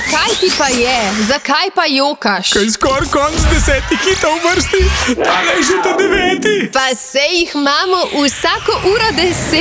Kaj ti pa je? Zakaj pa jokaš? Kaj skoraj konc 10 hitov vrsti, tale je že ta 9. Pa sej jih imamo vsako uro 10.